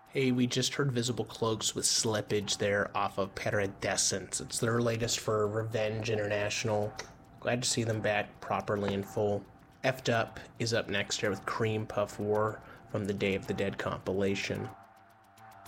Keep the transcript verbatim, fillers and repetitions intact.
Hey, we just heard Visible Cloaks with Slippage there off of Paradescence. It's their latest for Revenge International. Glad to see them back properly in full. Effed Up is up next here with Cream Puff War from the Day of the Dead compilation.